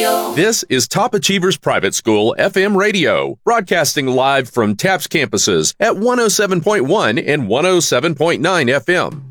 Radio. This is Top Achievers Private School FM Radio, broadcasting live from TAPS campuses at 107.1 and 107.9 FM.